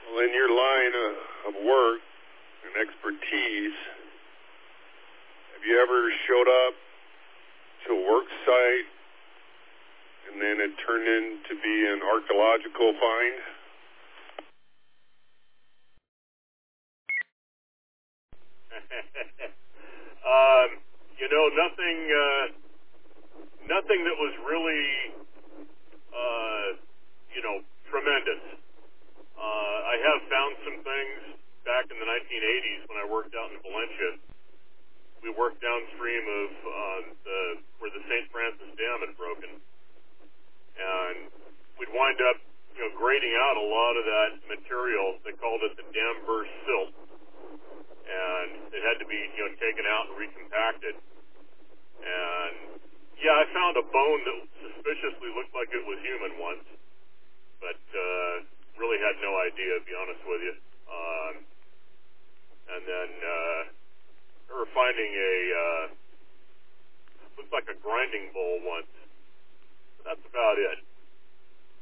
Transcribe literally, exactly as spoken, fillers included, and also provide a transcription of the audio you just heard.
Well, in your line of, of work and expertise, have you ever showed up to a work site and then it turned into be an archaeological find? um, you know, nothing, uh, nothing that was really, uh, you know, tremendous. Uh, I have found some things back in the nineteen eighties when I worked out in Valencia. We worked downstream of uh, the where the Saint Francis Dam had broken, and we'd wind up, you know, grading out a lot of that material. They called it the dam burst silt, and it had to be, you know, taken out and recompacted. And yeah, I found a bone that suspiciously looked like it was human once, but uh, really had no idea, to be honest with you. Um, and then uh, we were finding a uh, looked like a grinding bowl once. That's about it.